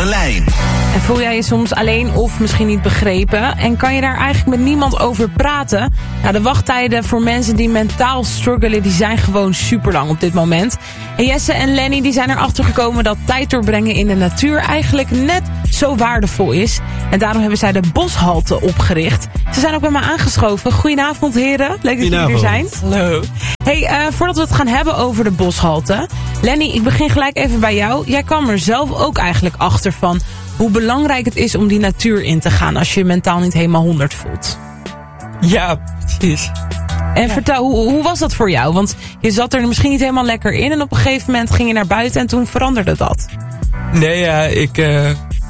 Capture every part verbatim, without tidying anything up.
de lijn. En voel jij je soms alleen of misschien niet begrepen? En kan je daar eigenlijk met niemand over praten? Nou, de wachttijden voor mensen die mentaal struggelen, die zijn gewoon super lang op dit moment. En Jesse en Lenny die zijn erachter gekomen dat tijd doorbrengen in de natuur eigenlijk net zo waardevol is. En daarom hebben zij de Boshalte opgericht. Ze zijn ook bij me aangeschoven. Goedenavond heren, leuk dat jullie er zijn. Hallo. Hey, uh, voordat we het gaan hebben over de Boshalte. Lenny, ik begin gelijk even bij jou. Jij kwam er zelf ook eigenlijk achter van hoe belangrijk het is om die natuur in te gaan als je je mentaal niet helemaal honderd voelt. Ja, precies. En ja. vertel, hoe, hoe was dat voor jou? Want je zat er misschien niet helemaal lekker in en op een gegeven moment ging je naar buiten en toen veranderde dat. Nee, ja, ik, uh,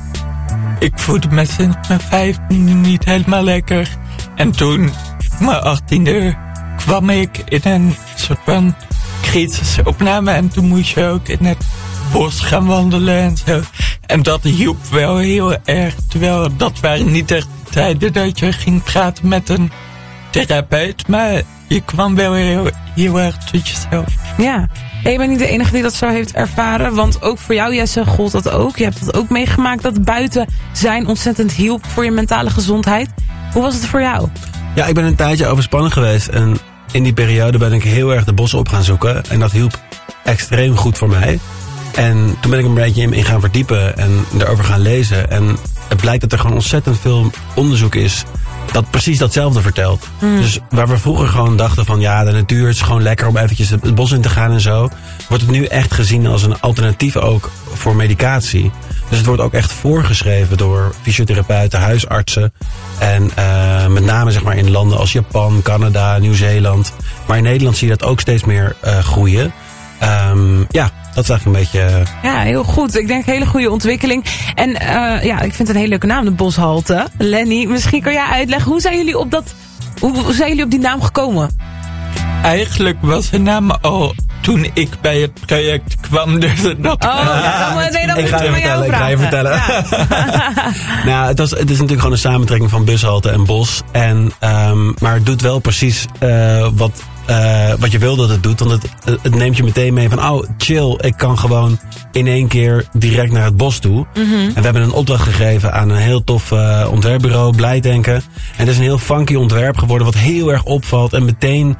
ik voelde me sinds mijn vijftiende niet helemaal lekker. En toen, op mijn achttiende, kwam ik in een soort van crisisopname en toen moest je ook in het bos gaan wandelen en zo. En dat hielp wel heel erg. Terwijl dat waren niet echt tijden dat je ging praten met een therapeut. Maar je kwam wel heel, heel erg tot jezelf. Ja, en je bent niet de enige die dat zo heeft ervaren. Want ook voor jou, Jesse, gold dat ook. Je hebt dat ook meegemaakt dat buiten zijn ontzettend hielp voor je mentale gezondheid. Hoe was het voor jou? Ja, ik ben een tijdje overspannen geweest. En in die periode ben ik heel erg de bossen op gaan zoeken. En dat hielp extreem goed voor mij. En toen ben ik een beetje in gaan verdiepen en erover gaan lezen. En het blijkt dat er gewoon ontzettend veel onderzoek is dat precies datzelfde vertelt. Mm. Dus waar we vroeger gewoon dachten van ja, de natuur is gewoon lekker om eventjes het bos in te gaan en zo, wordt het nu echt gezien als een alternatief ook voor medicatie. Dus het wordt ook echt voorgeschreven door fysiotherapeuten, huisartsen. En uh, met name zeg maar in landen als Japan, Canada, Nieuw-Zeeland. Maar in Nederland zie je dat ook steeds meer uh, groeien. Um, ja, dat is eigenlijk een beetje... Uh... Ja, heel goed. Ik denk een hele goede ontwikkeling. En uh, ja, ik vind het een hele leuke naam, de Boshalte. Lenny, misschien kan jij uitleggen, hoe zijn jullie op dat, hoe, hoe zijn jullie op die naam gekomen? Eigenlijk was de naam al toen ik bij het project kwam. Dus dat... Oh, ja, dan, nee, dan ik, ga je vertellen, ik ga je vertellen. Ja. nou, het, was, het is natuurlijk gewoon een samentrekking van bushalte en bos. En, um, maar het doet wel precies uh, wat... Uh, wat je wil dat het doet, want het, het neemt je meteen mee van oh, chill, ik kan gewoon in één keer direct naar het bos toe. Mm-hmm. En we hebben een opdracht gegeven aan een heel tof uh, ontwerpbureau, Blijdenken. En het is een heel funky ontwerp geworden wat heel erg opvalt en meteen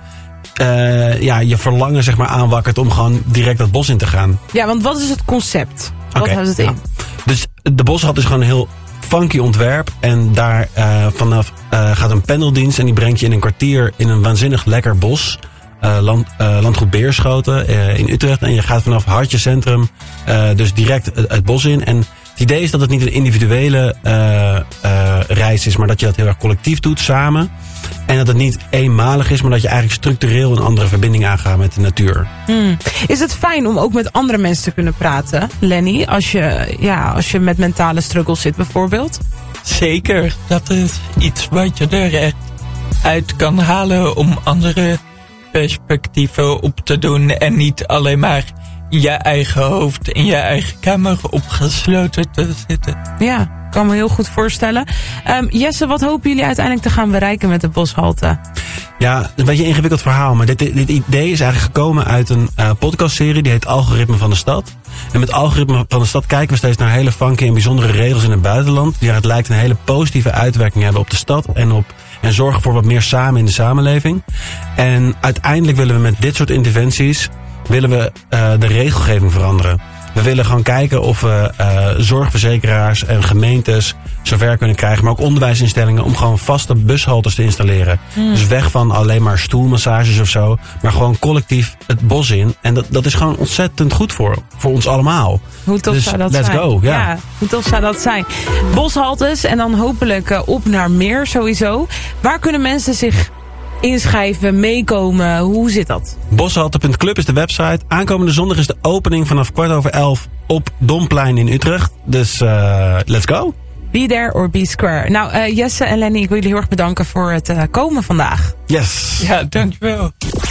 uh, ja, je verlangen zeg maar aanwakkert om gewoon direct het bos in te gaan. Ja, want wat is het concept? Wat okay, houdt het in? ja. Dus de Boshalte is gewoon een heel funky ontwerp. En daar uh, vanaf uh, gaat een pendeldienst en die brengt je in een kwartier in een waanzinnig lekker bos. Uh, land, uh, landgoed Beerschoten uh, in Utrecht. En je gaat vanaf Hartje Centrum uh, dus direct het, het bos in. En het idee is dat het niet een individuele uh, uh, reis is, maar dat je dat heel erg collectief doet samen. En dat het niet eenmalig is, maar dat je eigenlijk structureel een andere verbinding aangaat met de natuur. Hmm. Is het fijn om ook met andere mensen te kunnen praten, Lenny? Als je, ja, als je met mentale struggles zit bijvoorbeeld? Zeker, dat is iets wat je er echt uit kan halen om andere perspectieven op te doen. En niet alleen maar in je eigen hoofd, in je eigen kamer opgesloten te zitten. Ja, ik kan me heel goed voorstellen. Um, Jesse, wat hopen jullie uiteindelijk te gaan bereiken met de Boshalte? Ja, een beetje een ingewikkeld verhaal. Maar dit, dit idee is eigenlijk gekomen uit een uh, podcastserie. Die heet Algoritme van de Stad. En met Algoritme van de Stad kijken we steeds naar hele funky en bijzondere regels in het buitenland. Die het lijkt een hele positieve uitwerking hebben op de stad. En, op, en zorgen voor wat meer samen in de samenleving. En uiteindelijk willen we met dit soort interventies willen we uh, de regelgeving veranderen. We willen gewoon kijken of we uh, zorgverzekeraars en gemeentes zover kunnen krijgen, maar ook onderwijsinstellingen om gewoon vaste bushaltes te installeren. Mm. Dus weg van alleen maar stoelmassages of zo, maar gewoon collectief het bos in. En dat, dat is gewoon ontzettend goed voor, voor ons allemaal. Hoe tof dus zou dat let's zijn? go, ja. ja. Hoe tof zou dat zijn? Boshaltes en dan hopelijk uh, op naar meer sowieso. Waar kunnen mensen zich inschrijven, meekomen? Hoe zit dat? Boshalte punt club is de website. Aankomende zondag is de opening vanaf kwart over elf op Domplein in Utrecht. Dus uh, let's go. Be there or be square. Nou, uh, Jesse en Lenny, ik wil jullie heel erg bedanken voor het uh, komen vandaag. Yes. Ja, dankjewel.